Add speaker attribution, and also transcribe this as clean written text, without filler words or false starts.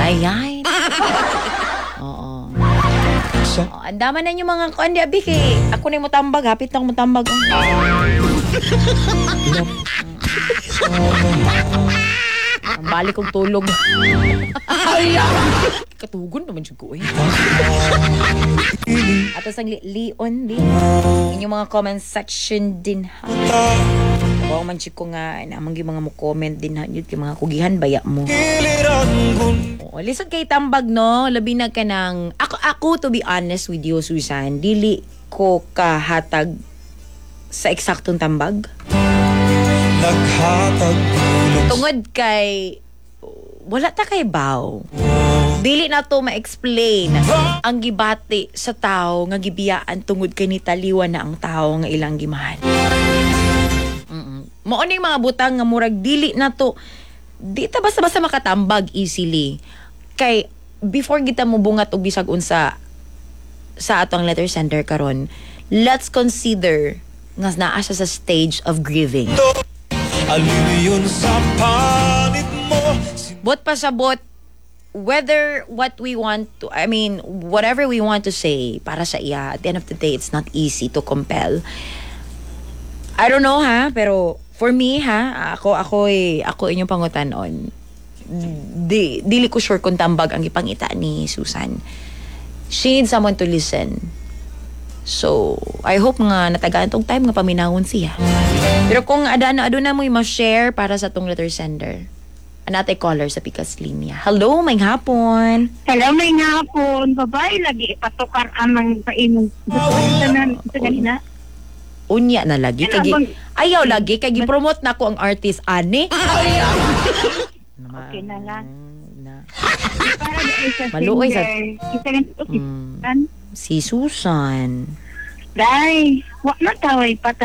Speaker 1: Ayan. Oo. Ang dama na yung mga kuan di abi kay ako na mo tambag, hapit na ako mo tambag. Ang balik kong tulog. Katugon naman siya ko eh. At ang Leon din. Inyong mga comment section din ha. Huwag man siya ko nga namang yung mga mo comment din ha. Yun kay mga kugihan baya mo. Listen kay tambag no. Labi na ka ng ako to be honest with you Susan. Dili ko kahatag sa eksaktong tambag. Tungod kay wala ta kay baw. Dili na to ma-explain ang gibati sa tao nga gibiyaan tungod kay nitaliwan na ang tao nga ilang gimahan. Mao ning mga butang nga murag dili na to di ta basta-basta makatambag easily. Kay before kita mo bungat og bisag unsa sa atong letter sender karon, let's consider nga naa siya sa stage of grieving. Aliyon sa palit mo. Bot pa sa bot, whether what we want to, I mean, whatever we want to say para sa iya, at the end of the day, it's not easy to compel. I don't know ha, pero for me ha, ako inyong pangutanon. Dili ko sure kung tambag ang ipangita ni Susan. She needs someone to listen. So, I hope nga natagaan tong time nga paminahon siya. Pero kung aduna mo ma-share para sa tong letter sender. Anatay caller sa Pikas Linya. Hello, may hapon.
Speaker 2: Hello, may hapon. Babae, lagi ipatukar amang paimong. Sa ganina.
Speaker 1: Unya na lagi. Ayaw lagi. Kaya gipromote na ko ang artist, Ani.
Speaker 2: Okay na lang.
Speaker 1: Maluoy sa...
Speaker 2: Isa
Speaker 1: si Susan.
Speaker 2: Dai, wak na taway